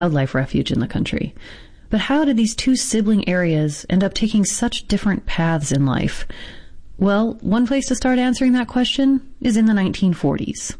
wildlife refuge in the country. But how did these two sibling areas end up taking such different paths in life? Well, one place to start answering that question is in the 1940s.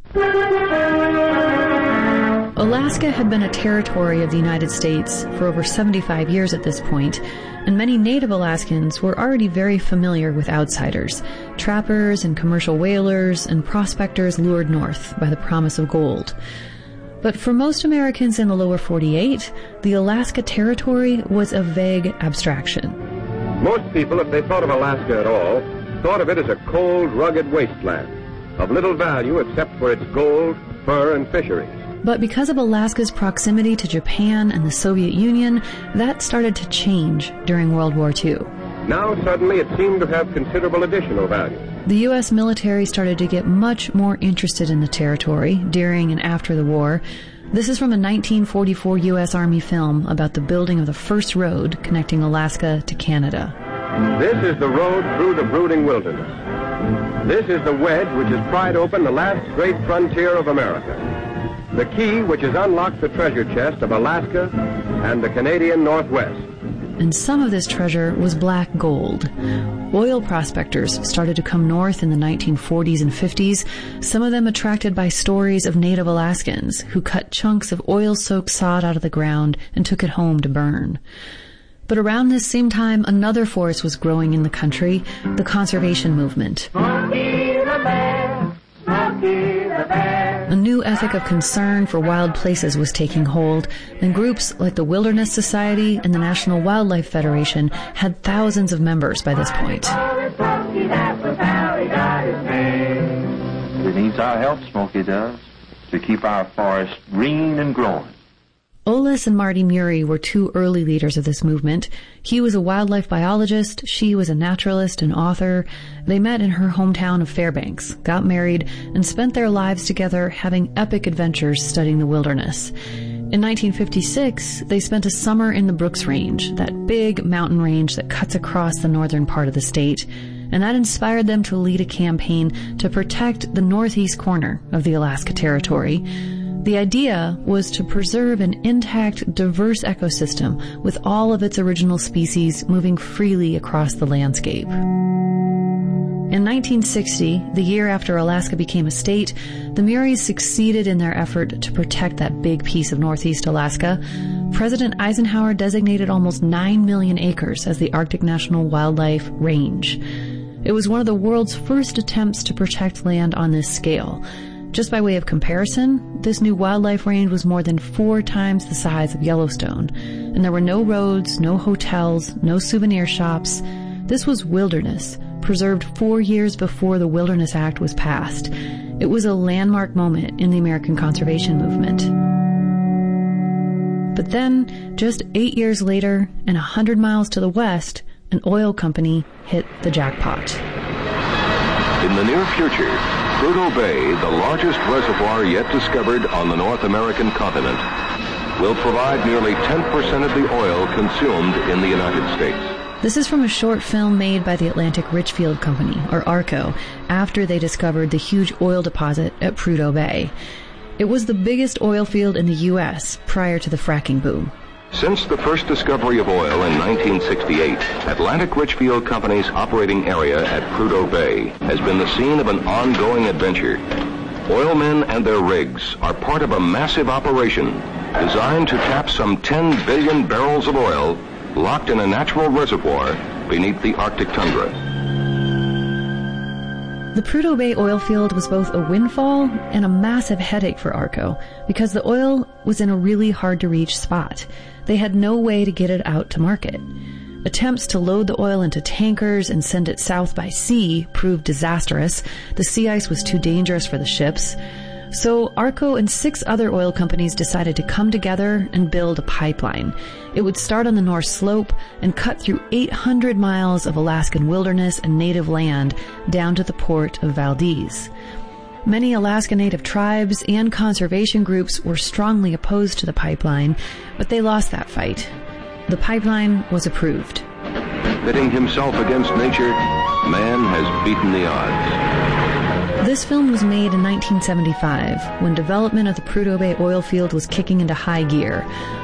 Alaska had been a territory of the United States for over 75 years at this point, and many native Alaskans were already very familiar with outsiders. Trappers and commercial whalers and prospectors lured north by the promise of gold. But for most Americans in the lower 48, the Alaska Territory was a vague abstraction. Most people, if they thought of Alaska at all, thought of it as a cold, rugged wasteland, of little value except for its gold, fur, and fisheries. But because of Alaska's proximity to Japan and the Soviet Union, that started to change during World War II. Now, suddenly, it seemed to have considerable additional value. The U.S. military started to get much more interested in the territory during and after the war. This is from a 1944 U.S. Army film about the building of the first road connecting Alaska to Canada. This is the road through the brooding wilderness. This is the wedge which has pried open the last great frontier of America. The key which has unlocked the treasure chest of Alaska and the Canadian Northwest. And some of this treasure was black gold. Oil prospectors started to come north in the 1940s and 50s, some of them attracted by stories of native Alaskans who cut chunks of oil-soaked sod out of the ground and took it home to burn. But around this same time, another force was growing in the country, the conservation movement. Smokey the Bear, Smokey the Bear. A new ethic of concern for wild places was taking hold, and groups like the Wilderness Society and the National Wildlife Federation had thousands of members by this point. It needs our help, Smokey does, to keep our forest green and growing. Olis and Marty Murie were two early leaders of this movement. He was a wildlife biologist, she was a naturalist and author. They met in her hometown of Fairbanks, got married, and spent their lives together having epic adventures studying the wilderness. In 1956, they spent a summer in the Brooks Range, that big mountain range that cuts across the northern part of the state, and that inspired them to lead a campaign to protect the northeast corner of the Alaska Territory. The idea was to preserve an intact, diverse ecosystem with all of its original species moving freely across the landscape. In 1960, the year after Alaska became a state, the Muries succeeded in their effort to protect that big piece of northeast Alaska. President Eisenhower designated almost 9 million acres as the Arctic National Wildlife Range. It was one of the world's first attempts to protect land on this scale. Just by way of comparison, this new wildlife range was more than 4 times the size of Yellowstone, and there were no roads, no hotels, no souvenir shops. This was wilderness, preserved 4 years before the Wilderness Act was passed. It was a landmark moment in the American conservation movement. But then, just 8 years later, and 100 miles to the west, an oil company hit the jackpot. In the near future, Prudhoe Bay, the largest reservoir yet discovered on the North American continent, will provide nearly 10% of the oil consumed in the United States. This is from a short film made by the Atlantic Richfield Company, or ARCO, after they discovered the huge oil deposit at Prudhoe Bay. It was the biggest oil field in the U.S. prior to the fracking boom. Since the first discovery of oil in 1968, Atlantic Richfield Company's operating area at Prudhoe Bay has been the scene of an ongoing adventure. Oilmen and their rigs are part of a massive operation designed to tap some 10 billion barrels of oil locked in a natural reservoir beneath the Arctic tundra. The Prudhoe Bay oil field was both a windfall and a massive headache for ARCO because the oil was in a really hard-to-reach spot. They had no way to get it out to market. Attempts to load the oil into tankers and send it south by sea proved disastrous. The sea ice was too dangerous for the ships. So ARCO and 6 other oil companies decided to come together and build a pipeline. It would start on the North Slope and cut through 800 miles of Alaskan wilderness and native land down to the port of Valdez. Many Alaska Native tribes and conservation groups were strongly opposed to the pipeline, but they lost that fight. The pipeline was approved. Pitting himself against nature, man has beaten the odds. This film was made in 1975, when development of the Prudhoe Bay oil field was kicking into high gear.